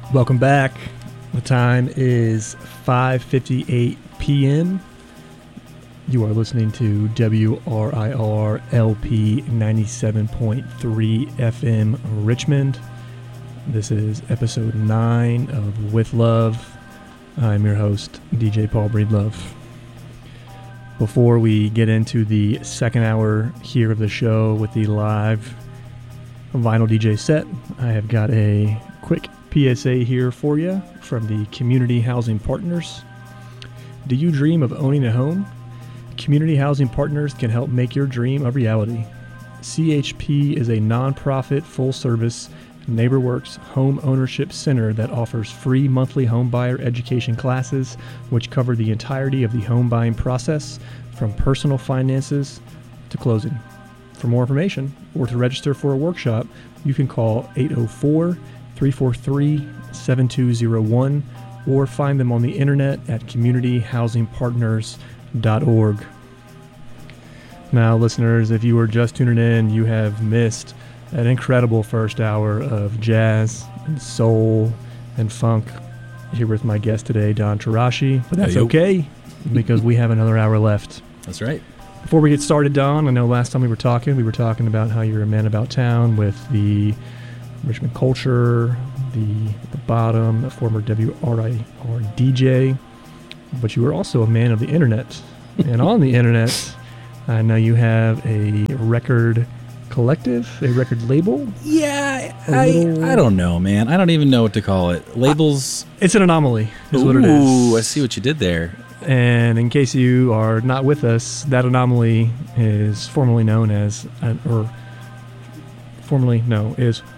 Welcome back. The time is 5:58 p.m. You are listening to WRIR LP 97.3 FM Richmond. This is episode 9 of With Love. I'm your host, DJ Paul Breedlove. Before we get into the second hour here of the show with the live vinyl DJ set, I have got a quick PSA here for you from the Community Housing Partners. Do you dream of owning a home? Community Housing Partners can help make your dream a reality. CHP is a nonprofit, full-service, NeighborWorks home ownership center that offers free monthly home buyer education classes which cover the entirety of the home buying process from personal finances to closing. For more information or to register for a workshop, you can call 804-343-7201 or find them on the internet at communityhousingpartners.org. Now, listeners, if you were just tuning in, you have missed an incredible first hour of jazz and soul and funk here with my guest today, Don Tarashi. But that's okay, because we have another hour left. That's right. Before we get started, Don, I know last time we were talking about how you're a man about town with the Richmond Culture, the Bottom, a former WRIR DJ, but you were also a man of the internet. And on the internet, I know you have a record collective, a record label. Yeah, I don't know, man. I don't even know what to call it. Labels. It's an anomaly, is what it is. Ooh, I see what you did there. And in case you are not with us, that anomaly is formerly known as, formerly and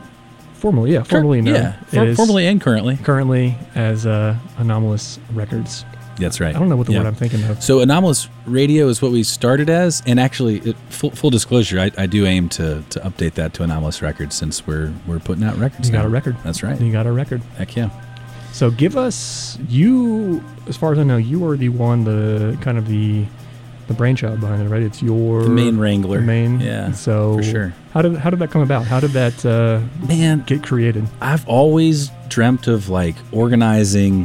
currently. Currently as Anomalous Records. That's right. I don't know what the word I'm thinking of. So Anomalous Radio is what we started as, and actually, full disclosure, I do aim to update that to Anomalous Records since we're putting out records. You got a record. That's right. You got a record. Heck yeah. So give us, as far as I know, you are the one, the brainchild behind it, right? It's your... The main wrangler. Yeah. So for sure. How did that come about? How did that get created? I've always dreamt of organizing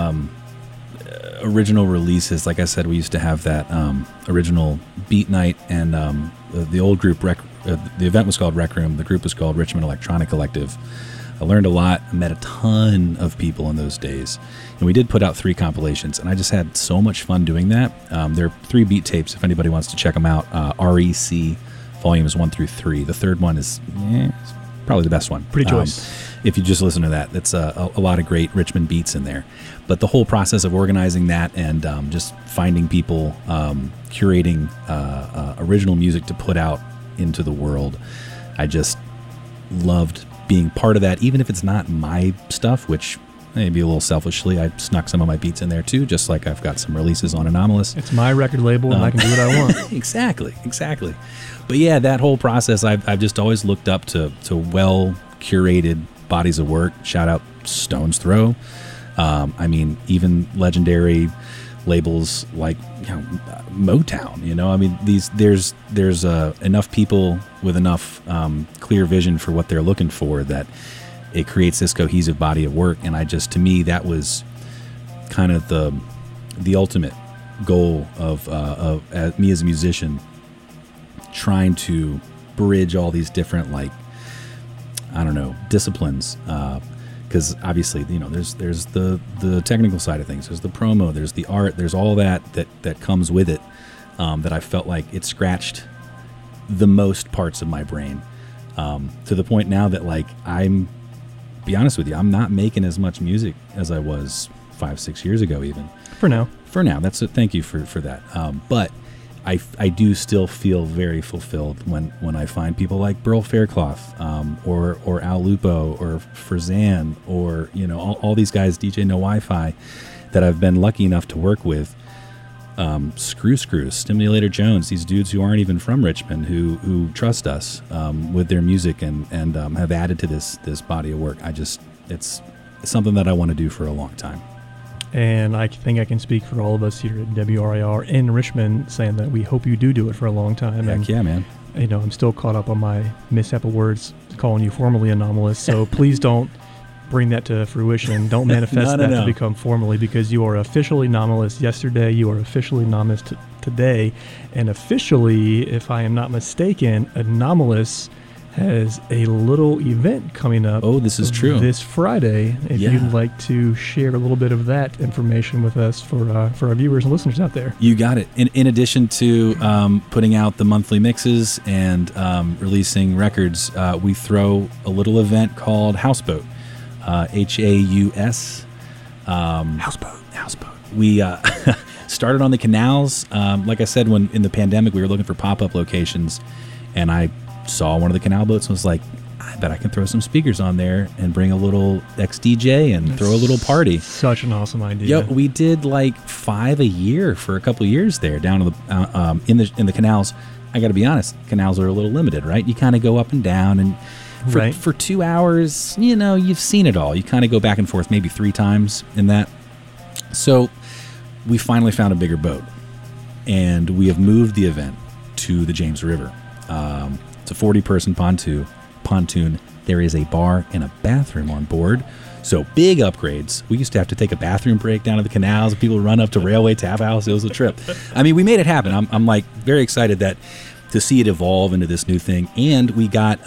original releases. Like I said, we used to have that original beat night, and the old group, the event was called Rec Room. The group was called Richmond Electronic Collective. I learned a lot, met a ton of people in those days, and we did put out 3 compilations, and I just had so much fun doing that. There are 3 beat tapes if anybody wants to check them out. REC volumes 1 through 3. The third one is probably the best one. Pretty choice. If you just listen to that, that's a lot of great Richmond beats in there. But the whole process of organizing that and just finding people, curating original music to put out into the world, I just loved being part of that, even if it's not my stuff, which maybe a little selfishly, I snuck some of my beats in there too, just like I've got some releases on Anomalous. It's my record label, and I can do what I want. Exactly. But yeah, that whole process, I've just always looked up to well-curated bodies of work. Shout out Stone's Throw. Even legendary labels like Motown. There's enough people with enough clear vision for what they're looking for that it creates this cohesive body of work. And to me, that was kind of the ultimate goal of me as a musician, trying to bridge all these different disciplines. Because obviously, there's the technical side of things, there's the promo, there's the art, there's all that comes with it, that I felt like it scratched the most parts of my brain, to the point now that be honest with you, I'm not making as much music as I was 5-6 years ago even. For now. That's it. Thank you for that. But I do still feel very fulfilled when I find people like Burl Faircloth, or Al Lupo, or Frazan, or all these guys, DJ No Wi-Fi, that I've been lucky enough to work with. Screw, Stimulator Jones, these dudes who aren't even from Richmond, who trust us with their music and have added to this body of work. It's something that I want to do for a long time. And I think I can speak for all of us here at WRIR in Richmond, saying that we hope you do it for a long time. Heck yeah, man. I'm still caught up on my mishap of words calling you formerly anomalous, so please don't bring that to fruition. Don't manifest No. to become formally, because you are officially Anomalous yesterday. You are officially Anomalous today. And officially, if I am not mistaken, Anomalous has a little event coming up. Oh, this is true. This Friday. If Yeah. you'd like to share a little bit of that information with us for our viewers and listeners out there. You got it. In addition to putting out the monthly mixes and releasing records, we throw a little event called Houseboat. Haus. Houseboat. We started on the canals. Like I said, when in the pandemic, we were looking for pop-up locations, and I saw one of the canal boats and was like, I bet I can throw some speakers on there and bring a little ex-DJ and throw a little party. Such an awesome idea. Yep, we did like 5 a year for a couple of years there down to the in the canals. I got to be honest, canals are a little limited, right? You kind of go up and down, and for 2 hours, you've seen it all. You kind of go back and forth maybe 3 times in that. So we finally found a bigger boat, and we have moved the event to the James River. It's a 40-person pontoon. There is a bar and a bathroom on board. So big upgrades. We used to have to take a bathroom break down to the canals. People run up to Railway Tap House. It was a trip. I mean, we made it happen. I'm like very excited to see it evolve into this new thing. And we got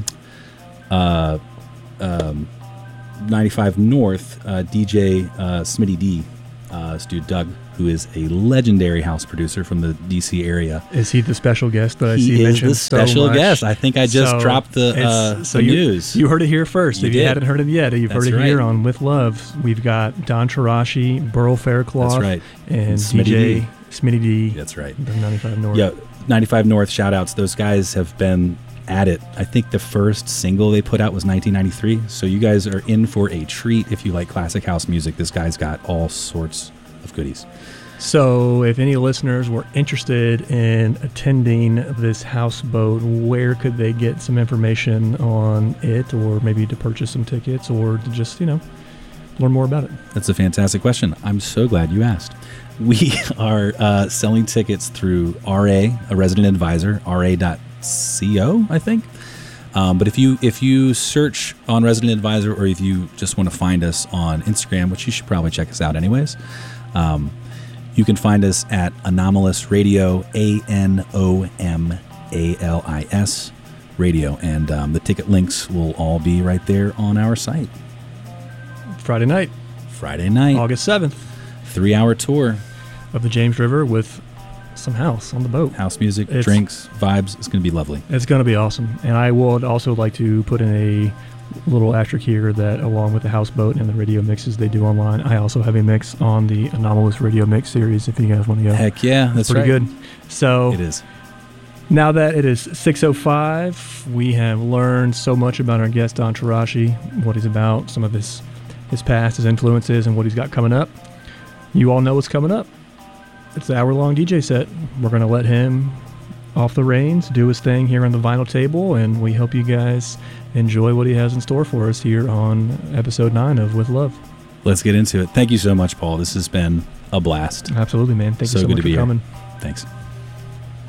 95 North DJ Smitty D, this dude Doug, who is a legendary house producer from the DC area. Is he the special guest that I see He is mentioned the special so much? guest. I think I just dropped the news. You heard it here first. You if you did. hadn't heard it yet, you've That's heard it right. here on With Love. We've got Don Tarashi, Burl Faircloth, That's right. and Smitty DJ D. Smitty D. That's right. From 95 North. Yeah, 95 North, shout outs. Those guys have been at it. I think the first single they put out was 1993. So you guys are in for a treat if you like classic house music. This guy's got all sorts of goodies. So if any listeners were interested in attending this houseboat, where could they get some information on it, or maybe to purchase some tickets, or to just, learn more about it? That's a fantastic question. I'm so glad you asked. We are selling tickets through RA, a resident advisor, ra.co, I think. But if you search on Resident Advisor, or if you just want to find us on Instagram, which you should probably check us out anyways, you can find us at Anomalous Radio, ANOMALIS Radio, and the ticket links will all be right there on our site. Friday night, August 7th, 3-hour tour of the James River with some house on the boat. House music, drinks, vibes. It's going to be lovely. It's going to be awesome. And I would also like to put in a little asterisk here that along with the houseboat and the radio mixes they do online, I also have a mix on the Anomalous Radio Mix series if you guys want to go. Heck yeah, that's pretty right. good. So it is. Now that it is 6:05, we have learned so much about our guest Don Tarashi, what he's about, some of his past, his influences, and what he's got coming up. You all know what's coming up. It's the hour-long DJ set. We're going to let him off the reins, do his thing here on the vinyl table, and we hope you guys enjoy what he has in store for us here on episode 9 of With Love. Let's get into it. Thank you so much, Paul. This has been a blast. Absolutely, man. Thank you so good much to for be coming. Here. Thanks.